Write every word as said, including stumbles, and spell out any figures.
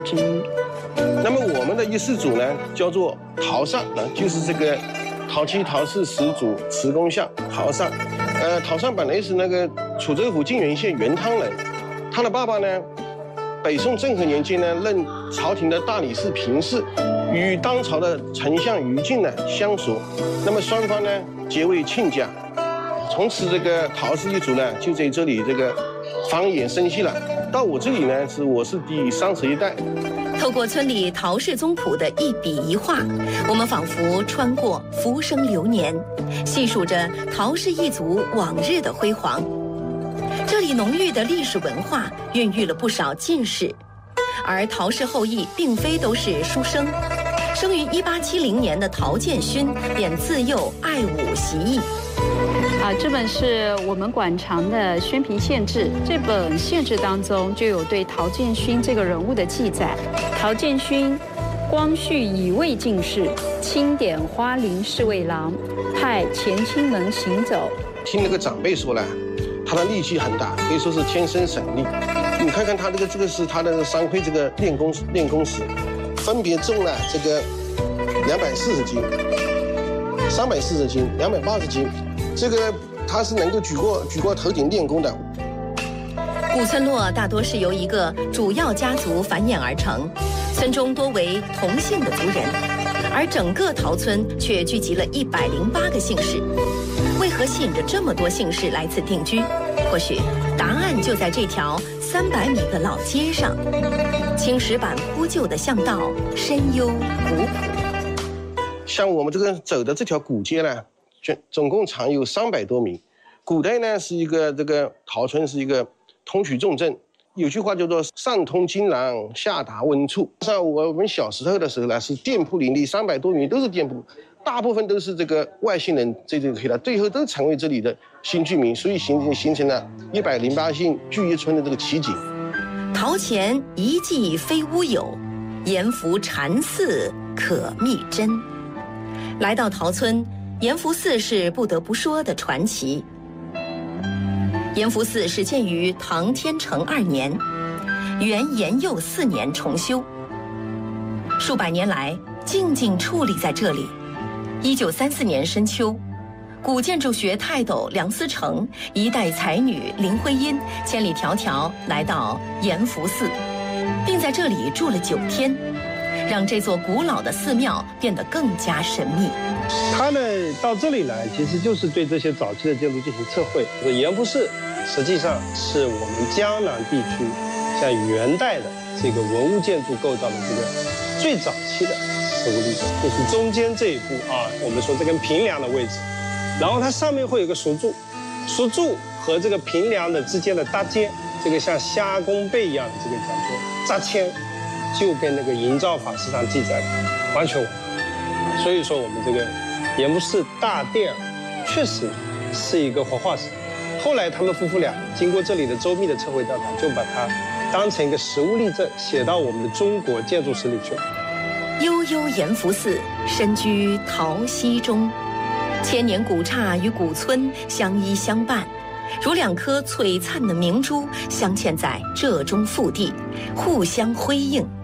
金。那么我们的一世祖呢，叫做陶尚，呢就是这个陶七、陶四始祖慈公像陶尚。呃，陶尚本来是那个楚州府泾源县原汤人，他的爸爸呢，北宋政和年间呢，任朝廷的大理寺平事，与当朝的丞相于禁呢相熟，那么双方呢结为亲家。从此这个陶氏一族呢，就在这里这个繁衍生息了。到我这里呢，是我是第三十一代。 透过村里陶氏宗谱的一笔一画，我们仿佛穿过浮生流年，细数着陶氏一族往日的辉煌。这里浓郁的历史文化孕育了不少进士，而陶氏后裔并非都是书生。生于一八七零年的陶建勋便自幼爱武习艺。 啊，这本是我们馆藏的《宣平县志》，这本县志当中就有对陶建勋这个人物的记载。陶建勋，光绪乙未进士，钦点花陵侍卫郎，派乾清门行走。 听那个长辈说呢，他的力气很大，可以说是天生神力。你看看他这个这个是他的三盔这个练功练功时，分别重了这个两百四十斤、三百四十斤、两百八十斤。这个他是能够举过举过头顶练功的。 古村落大多是由一个主要家族繁衍而成，村中多为同姓的族人，而整个陶村却聚集了一百零八个姓氏。为何吸引着这么多姓氏来此定居？或许答案就在这条三百米的老街上。青石板铺就的巷道深幽古朴。 像我们这个走的这条古街呢，总共长有三百多米。古代呢是一个这个陶村是一个通衢重镇，有句话叫做上通津廊，下达温处。像我们小时候的时候呢，是店铺林立，三百多米都是店铺，大部分都是这个外姓人在这里的，最后都成为这里的新居民，所以形形成了一百零八姓聚一村的这个奇景。 陶前一骑非乌有，严福禅寺可觅真。来到陶村，严福寺是不得不说的传奇。严福寺始建于唐天成二年，元延佑四年重修，数百年来静静矗立在这里。一九三四年深秋，古建筑学泰斗梁思成一代才女林徽因千里迢迢来到严福寺，并在这里住了九天，让这座古老的寺庙变得更加神秘。 他呢到这里来，其实就是对这些早期的建筑进行测绘。严福寺实际上是我们江南地区像元代的这个文物建筑构造的这个最早期的实物例子，就是中间这一步啊，我们说这根平梁的位置，然后它上面会有个蜀柱，蜀柱和这个平梁的之间的搭肩，这个像虾弓背一样的这个叫做扎签，就跟那个营造法式上记载的完全吻合。所以说我们这个严福寺大殿确实是一个活化石。后来他们夫妇俩经过这里的周密的测绘调查，就把它当成一个实物例证写到我们的中国建筑史里去了。 悠悠严福寺身居陶溪中，千年古刹与古村相依相伴，如两颗璀璨的明珠镶嵌在浙中腹地，互相辉映。